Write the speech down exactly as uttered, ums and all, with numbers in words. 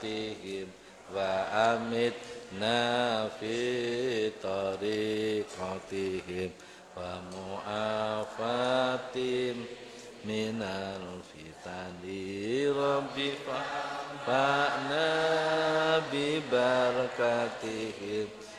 tihim wa amitna fi tariqatihim wa mu'afatim minal fitani rabbi fa'na bi barakatihim